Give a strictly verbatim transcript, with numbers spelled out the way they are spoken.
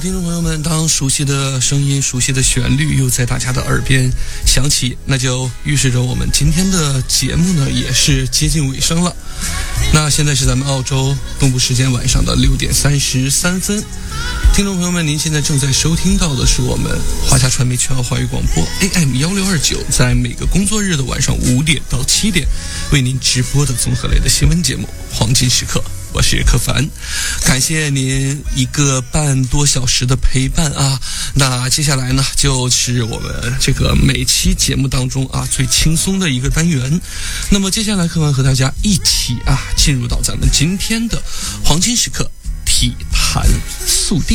听众朋友们，当熟悉的声音、熟悉的旋律又在大家的耳边响起，那就预示着我们今天的节目呢也是接近尾声了。那现在是咱们澳洲东部时间晚上的六点三十三分。听众朋友们，您现在正在收听到的是我们华夏传媒全澳华语广播 A M 一六二九，在每个工作日的晚上五点到七点为您直播的综合类的新闻节目《黄金时刻》。我是柯凡，感谢您一个半多小时的陪伴啊！那接下来呢，就是我们这个每期节目当中啊最轻松的一个单元。那么接下来，柯凡和大家一起啊进入到咱们今天的黄金时刻体坛速递。